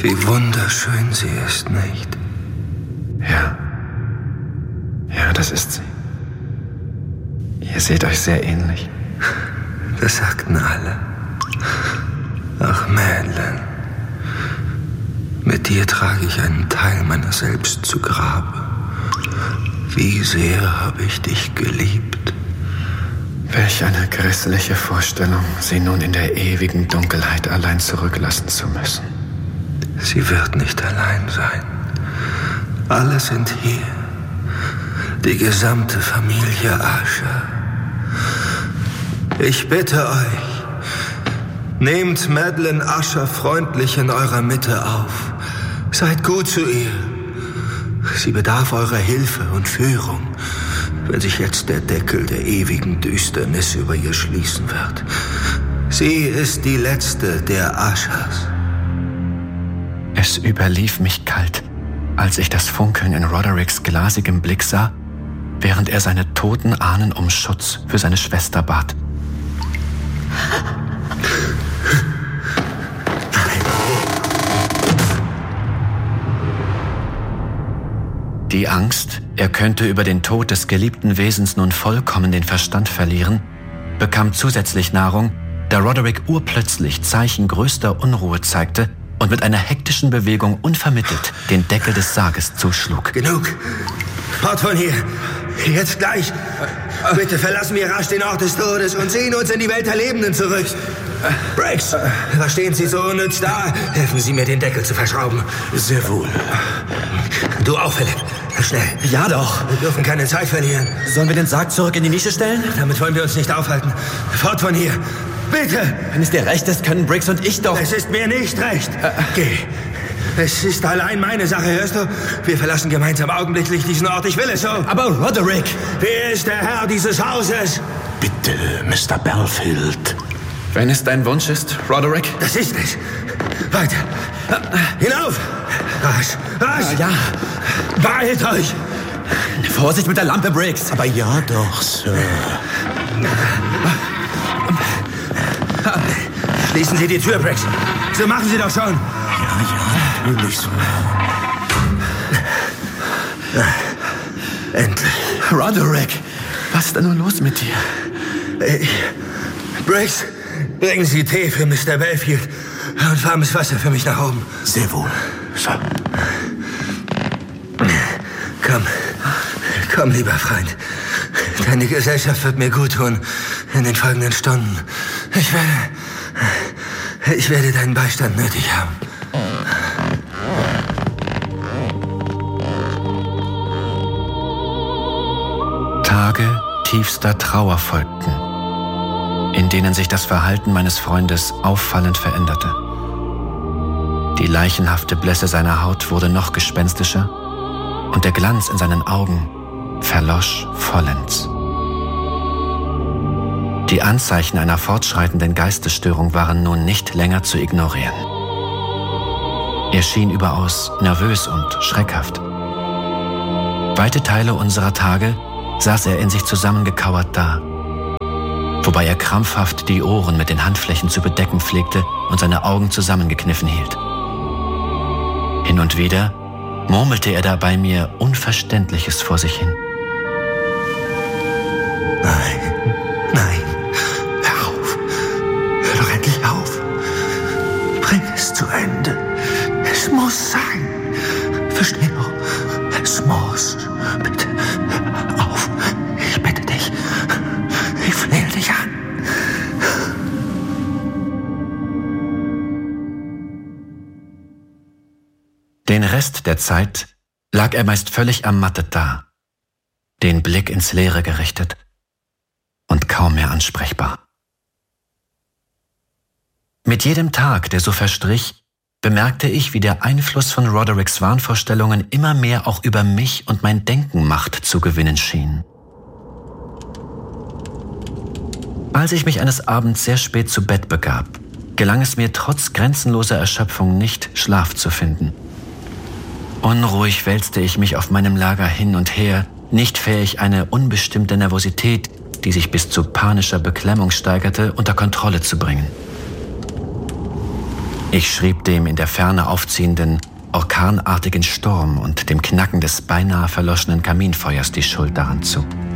Wie wunderschön sie ist, nicht? Ja. Ja, das ist sie. Ihr seht euch sehr ähnlich. Das sagten alle. Ach, Madeleine. Mit dir trage ich einen Teil meiner selbst zu Grabe. Wie sehr habe ich dich geliebt. Welch eine grässliche Vorstellung, sie nun in der ewigen Dunkelheit allein zurücklassen zu müssen. Sie wird nicht allein sein. Alle sind hier. Die gesamte Familie Asher. Ich bitte euch, nehmt Madeleine Asher freundlich in eurer Mitte auf. Seid gut zu ihr. Sie bedarf eurer Hilfe und Führung, wenn sich jetzt der Deckel der ewigen Düsternis über ihr schließen wird. Sie ist die letzte der Ashers. Es überlief mich kalt, als ich das Funkeln in Rodericks glasigem Blick sah, während er seine toten Ahnen um Schutz für seine Schwester bat. Die Angst, er könnte über den Tod des geliebten Wesens nun vollkommen den Verstand verlieren, bekam zusätzlich Nahrung, da Roderick urplötzlich Zeichen größter Unruhe zeigte und mit einer hektischen Bewegung unvermittelt den Deckel des Sarges zuschlug. Genug! Fort von hier! Jetzt gleich! Bitte verlassen wir rasch den Ort des Todes und ziehen uns in die Welt der Lebenden zurück. Briggs, was stehen Sie so unnütz da? Helfen Sie mir, den Deckel zu verschrauben. Sehr wohl. Du auch, Philipp. Schnell. Ja doch. Wir dürfen keine Zeit verlieren. Sollen wir den Sarg zurück in die Nische stellen? Damit wollen wir uns nicht aufhalten. Fort von hier. Bitte! Wenn es dir recht ist, können Briggs und ich doch... Es ist mir nicht recht. Geh. Es ist allein meine Sache, hörst du? Wir verlassen gemeinsam augenblicklich diesen Ort. Ich will es so. Aber Roderick! Wer ist der Herr dieses Hauses? Bitte, Mr. Belfield. Wenn es dein Wunsch ist, Roderick? Das ist es. Weiter. Hinauf! Rasch, rasch! Ja. Beeilt euch! Vorsicht mit der Lampe, Briggs! Aber ja doch, Sir. Schließen Sie die Tür, Briggs. So machen Sie doch schon. Ja, natürlich so. Endlich. Roderick! Was ist denn nur los mit dir? Briggs, bringen Sie Tee für Mr. Belfield und warmes Wasser für mich nach oben. Sehr wohl, Sir. Komm, lieber Freund. Deine Gesellschaft wird mir gut tun in den folgenden Stunden. Ich werde deinen Beistand nötig haben. Tage tiefster Trauer folgten, in denen sich das Verhalten meines Freundes auffallend veränderte. Die leichenhafte Blässe seiner Haut wurde noch gespenstischer und der Glanz in seinen Augen verlosch vollends. Die Anzeichen einer fortschreitenden Geistesstörung waren nun nicht länger zu ignorieren. Er schien überaus nervös und schreckhaft. Weite Teile unserer Tage saß er in sich zusammengekauert da, wobei er krampfhaft die Ohren mit den Handflächen zu bedecken pflegte und seine Augen zusammengekniffen hielt. Hin und wieder murmelte er dabei mir Unverständliches vor sich hin. Nein, hör auf. Hör doch endlich auf. Bring es zu Ende. Es muss sein. Versteh doch, es muss. Bitte, hör auf. Ich bitte dich. Ich flehe dich an. Den Rest der Zeit lag er meist völlig ermattet da, den Blick ins Leere gerichtet und kaum mehr ansprechbar. Mit jedem Tag, der so verstrich, bemerkte ich, wie der Einfluss von Rodericks Wahnvorstellungen immer mehr auch über mich und mein Denken Macht zu gewinnen schien. Als ich mich eines Abends sehr spät zu Bett begab, gelang es mir trotz grenzenloser Erschöpfung nicht, Schlaf zu finden. Unruhig wälzte ich mich auf meinem Lager hin und her, nicht fähig, eine unbestimmte Nervosität, die sich bis zu panischer Beklemmung steigerte, unter Kontrolle zu bringen. Ich Ich schrieb dem in der Ferne aufziehenden, orkanartigen Sturm und dem Knacken des beinahe verloschenen Kaminfeuers die Schuld daran zu.